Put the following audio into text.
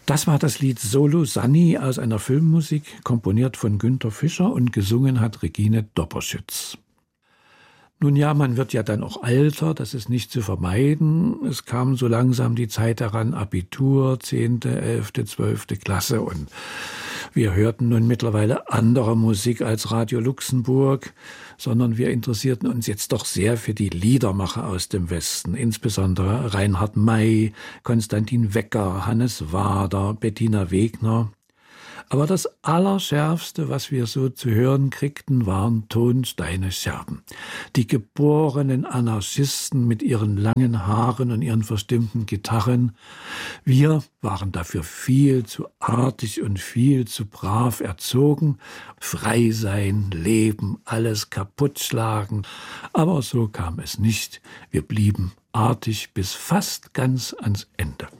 Das war das Lied Solo Sunny aus einer Filmmusik, komponiert von Günter Fischer und gesungen hat Regine Dopperschütz. Nun ja, man wird ja dann auch älter, das ist nicht zu vermeiden. Es kam so langsam die Zeit heran, Abitur, 10., 11., 12. Klasse, und wir hörten nun mittlerweile andere Musik als Radio Luxemburg, sondern wir interessierten uns jetzt doch sehr für die Liedermacher aus dem Westen, insbesondere Reinhard May, Konstantin Wecker, Hannes Wader, Bettina Wegner. Aber das Allerschärfste, was wir so zu hören kriegten, waren Tonsteine Scherben. Die geborenen Anarchisten mit ihren langen Haaren und ihren verstimmten Gitarren. Wir waren dafür viel zu artig und viel zu brav erzogen. Frei sein, leben, alles kaputtschlagen. Aber so kam es nicht. Wir blieben artig bis fast ganz ans Ende.